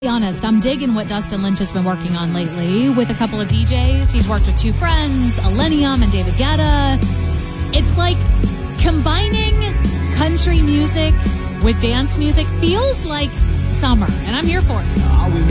Be honest, I'm digging what Dustin Lynch has been working on lately with a couple of DJs. He's worked with Two Friends, Illenium, and David Guetta. It's like combining country music with dance music feels like summer, and I'm here for it.